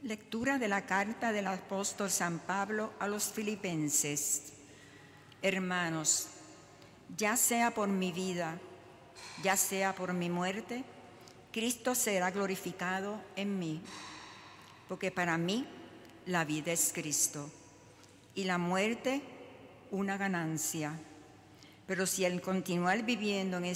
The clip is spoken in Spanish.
Lectura de la carta del apóstol San Pablo a los Filipenses. Hermanos, ya sea por mi vida, ya sea por mi muerte, Cristo será glorificado en mí, porque para mí la vida es Cristo y la muerte una ganancia. Pero si al continuar viviendo en